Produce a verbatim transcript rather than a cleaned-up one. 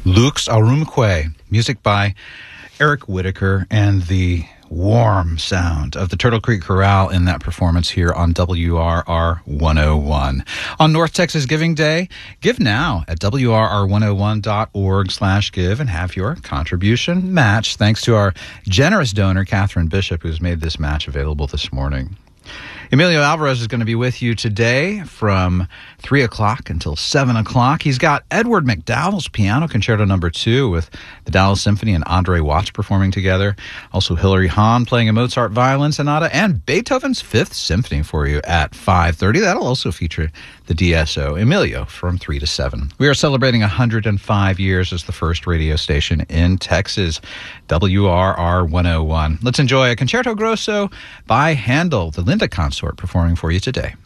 Lux Arumque, music by Eric Whitaker, and the warm sound of the Turtle Creek Chorale in that performance here on W R R one oh one. On North Texas Giving Day, give now at W R R one oh one dot org slash give and have your contribution matched. Thanks to our generous donor, Catherine Bishop, who's made this match available this morning. Emilio Alvarez is going to be with you today from three o'clock until seven o'clock. He's got Edward McDowell's Piano Concerto Number two with the Dallas Symphony and Andre Watts performing together. Also Hilary Hahn playing a Mozart Violin Sonata and Beethoven's Fifth Symphony for you at five thirty. That'll also feature the D S O, Emilio, from three to seven. We are celebrating one hundred five years as the first radio station in Texas, W R R one oh one. Let's enjoy a Concerto Grosso by Handel, the Linda Consort, performing for you today.